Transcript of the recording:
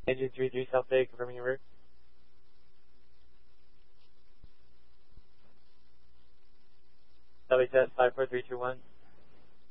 Engine 33 South Bay, confirming your route. Southway test 54321.